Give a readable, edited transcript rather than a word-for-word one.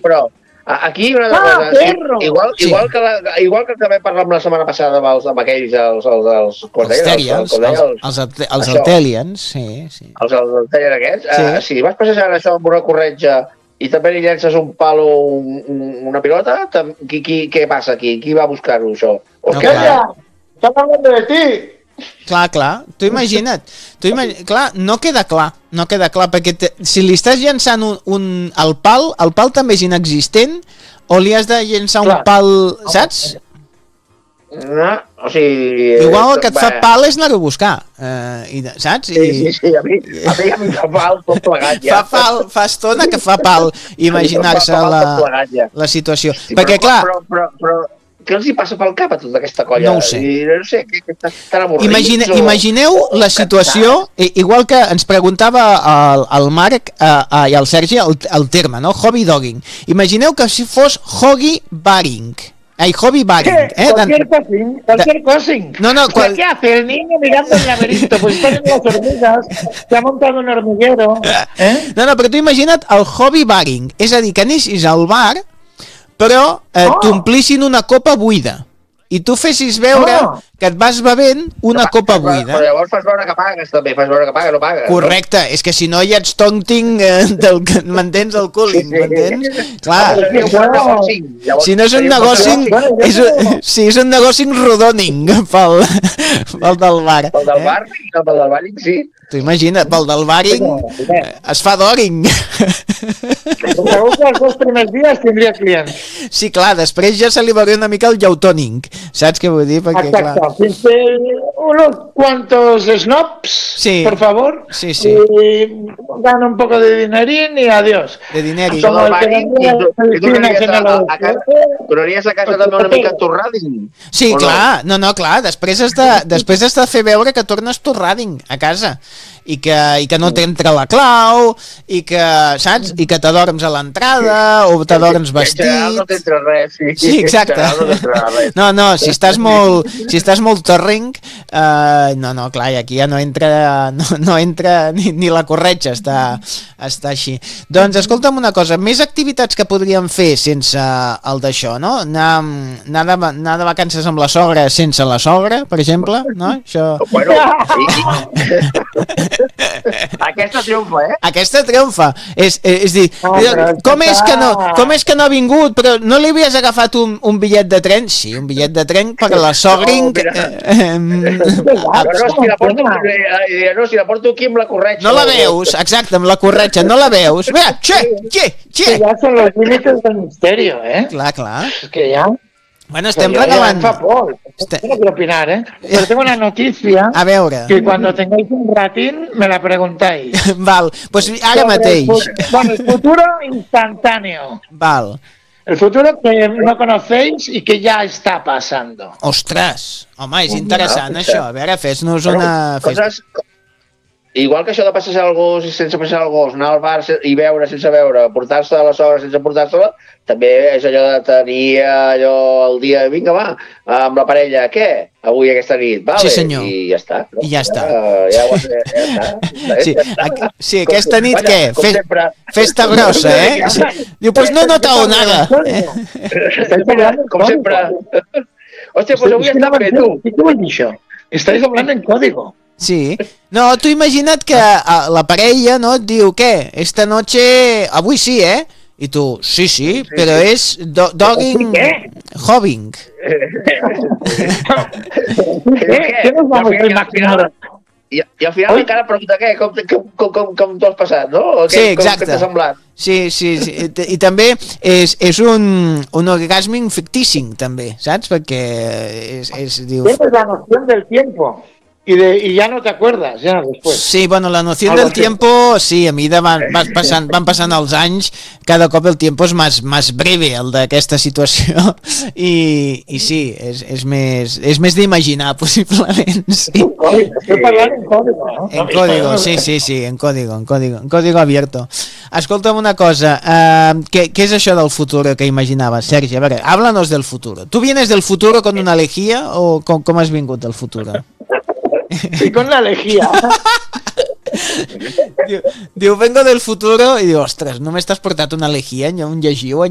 però aquí una altra cosa. Igual que vam parlar la setmana passada amb aquells, els Terians, els Altelians, sí. Els Altelians aquests, si vas passejar això amb una corretja i també li llences un palo o una pilota, què passa aquí? Qui va buscar-ho, això? Està parlant de ti! Clar, tu imagina't, clar, no queda clar, perquè si li estàs llançant el pal també és inexistent, o li has de llançar un pal, saps? No, o sigui... Igual el que et fa pal és anar-ho a buscar, saps? Sí, a mi em fa pal tot plegat ja. Fa estona que fa pal imaginar-se la situació, perquè clar... Però què els hi passa pel cap a tota aquesta colla? No ho sé. No sé, que estan avorrits. Imagineu la situació, igual que ens preguntava el Marc i el Sergi el terme, no? Hobby dogging. Imagineu que si fos hobby baring. Hobby baring. Cualquier cosing. ¿Qué hace el niño mirando el laberinto? Pues está en las hormigas, se ha montado un hormiguero. No, però tu imagina't el hobby baring. És a dir, que anessis al bar però t'omplissin una copa buida i tu fessis veure que et vas bevent una copa buida. Però llavors fas veure que pagues també, no pagues. Correcte, és que si no ja ets tonting m'entens el cooling, m'entens? Clar, si no és un negoci, si és un negoci rodoning pel del bar. Pel del bar, pel del baring, sí. T'ho imagina't, pel del baring es fa doring. Segur que els 2 primers dies tindria clients. Sí, clar, després ja se li veuria una mica el llautoning, saps què vull dir? Perquè, exacte, fins unos cuantos snobs, por favor, sí. Y dan un poco de dinerín y adiós. De dinerín. Tu aniries a casa també una mica torrading? Sí, clar, clar, després has de fer veure que tornes torrading a casa i que no t'entra la clau i que, saps? I que t'adorms a l'entrada o t'adorms vestit. No t'entra res, sí. Sí, exacte. No, si estàs molt torring, no, clar, i aquí ja no entra ni la corretja, està així. Doncs escolta'm una cosa, més activitats que podríem fer sense el d'això, no? Anar de vacances amb la sogra sense la sogra, per exemple, no? Això... Bueno, aquesta triomfa, Aquesta triomfa. És dir, com és que no ha vingut, però no li havies agafat un bitllet de tren? Sí, un bitllet de tren per la sogring... Si la porto aquí amb la corretja. No la veus, exacte, amb la corretja, no la veus. Mira, Que ya son los límites del misterio, Clar. Es que ya... Bueno, estem regalant... No quiero opinar, Pero tengo una noticia. A veure. Que cuando tengáis un ratín me la preguntáis. Val, pues ara mateix. Bueno, el futuro instantáneo. Val. El futuro que no conocéis y que ya está pasando. Ostres, home, és interessant això. A veure, fes-nos una... Igual que això de passejar el gos i sense passejar el gos, anar al bar i beure sense beure, portar-se a la sogra sense portar-se-la, també és allò de tenir allò el dia, vinga va, amb la parella, què? Avui aquesta nit, vale? Sí senyor. I ja està. I ja està. Ja està. Sí, aquesta nit què? Festa grossa, Diu, pues no he notado nada. Com sempre. Hòstia, pues avui està bé, tu. ¿Qué vol dir això? Estáis hablando en código. Sí. No, tu imagina't que la parella, no, et diu, què? Esta noche... Avui sí, I tu, sí, però és dogging... Hobbing. ¿Qué nos vamos a imaginar? I al final encara pregunta què? Com t'ho has passat, no? Sí, exacte. Com t'ha semblat? Sí. I també és un orgasming fictíssim, també, saps? Perquè diu... Tienes la noción del tiempo. Y ya no te acuerdas, ya después. Sí, bueno, la noción del tiempo, sí, a medida van passant els anys, cada cop el tiempo és més breve, el d'aquesta situació, i sí, és més d'imaginar, possiblement, sí. Estoy parlant en código, ¿no? En código, sí, en código abierto. Escolta'm una cosa, ¿qué es això del futuro que imaginaves, Sergi? A veure, háblanos del futuro. ¿Tú vienes del futuro con una lejía o com has vingut del futuro? Sí, con la lejía. Diu, vengo del futuro i diu, ostres, només t'has portat una lejía, un llegiu,